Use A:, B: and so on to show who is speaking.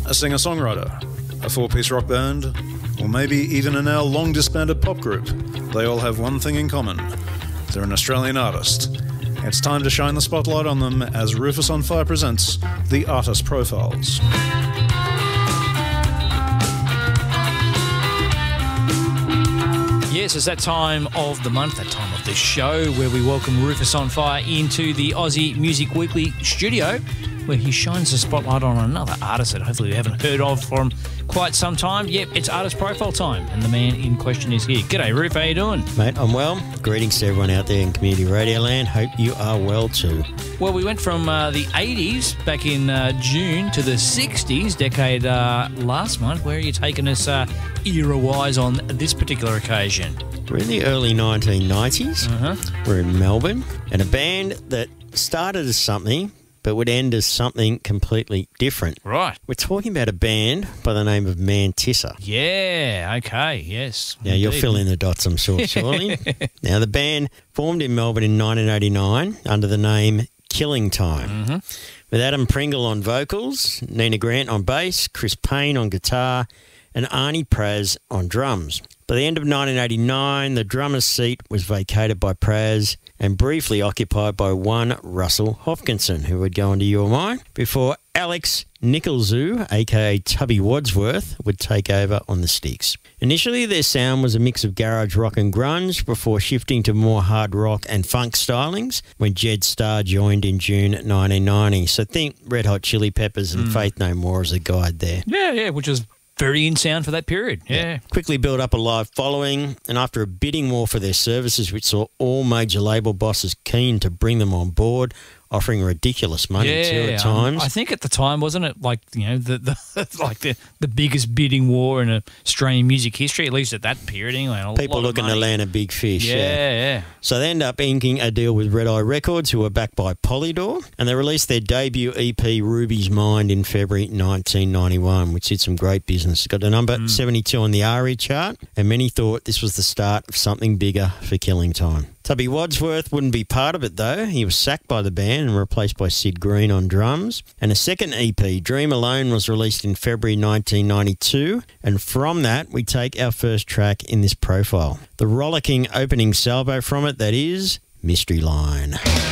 A: a singer-songwriter, a four-piece rock band, or maybe even a now long-disbanded pop group, they all have one thing in common. They're an Australian artist. It's time to shine the spotlight on them as Rufus on Fire presents The Artist Profiles.
B: Yes, it's that time of the month, that time of the show, where we welcome Rufus on Fire into the Aussie Music Weekly studio, where he shines the spotlight on another artist that hopefully we haven't heard of for quite some time. Yep, it's artist profile time, and the man in question is here. G'day, Ruf, how you doing?
C: Mate, I'm well. Greetings to everyone out there in Community Radio Land. Hope you are well too.
B: Well, we went from the 80s back in June to the 60s decade last month. Where are you taking us era-wise on this particular occasion?
C: We're in the early 1990s. We're in Melbourne, and a band that started as something but would end as something completely different.
B: Right.
C: We're talking about a band by the name of Mantissa.
B: Yeah, okay, yes.
C: Now, you'll fill in the dots, I'm sure, surely. Now, the band formed in Melbourne in 1989 under the name Killing Time, with Adam Pringle on vocals, Nina Grant on bass, Chris Payne on guitar, and Arnie Praz on drums. By the end of 1989, the drummer's seat was vacated by Praz and briefly occupied by one Russell Hopkinson, who would go into Your Mind, before Alex Nicholzoo, a.k.a. Tubby Wadsworth, would take over on the sticks. Initially, their sound was a mix of garage rock and grunge before shifting to more hard rock and funk stylings when Jed Starr joined in June 1990. So think Red Hot Chili Peppers and Faith No More as a guide there.
B: Yeah, which was very in sound for that period. Yeah.
C: Quickly built up a live following, and after a bidding war for their services, which saw all major label bosses keen to bring them on board, offering ridiculous money too at times.
B: I think at the time, wasn't it like, you know, the biggest bidding war in Australian music history, at least at that period anyway.
C: People looking to land a big fish.
B: Yeah.
C: So they end up inking a deal with Red Eye Records, who were backed by Polydor, and they released their debut EP, Ruby's Mind, in February 1991, which did some great business. It got to number 72 on the ARIA chart, and many thought this was the start of something bigger for Killing Time. Tubby Wadsworth wouldn't be part of it, though. He was sacked by the band and replaced by Sid Green on drums. And a second EP, Dream Alone, was released in February 1992. And from that, we take our first track in this profile. The rollicking opening salvo from it, that is Mystery Line.